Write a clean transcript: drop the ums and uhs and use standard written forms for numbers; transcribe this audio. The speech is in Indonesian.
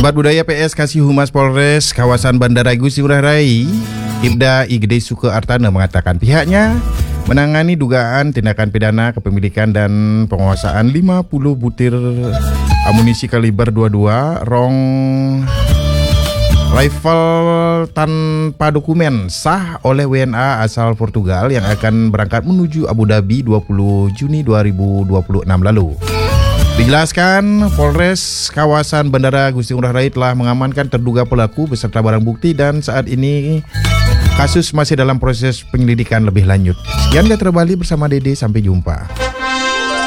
Sobat Budaya PS Kasih Humas Polres kawasan Bandara Igusti Ngurah Rai, Ibda Igede Suke Artana mengatakan pihaknya menangani dugaan tindakan pidana kepemilikan dan penguasaan 50 butir amunisi kaliber 22 rong rifle tanpa dokumen sah oleh WNA asal Portugal yang akan berangkat menuju Abu Dhabi 20 Juni 2026 lalu. Dijelaskan, Polres kawasan Bandara Igusti Ngurah Rai telah mengamankan terduga pelaku beserta barang bukti dan saat ini kasus masih dalam proses penyelidikan lebih lanjut. Sekian Gatra Bali bersama Dede, sampai jumpa.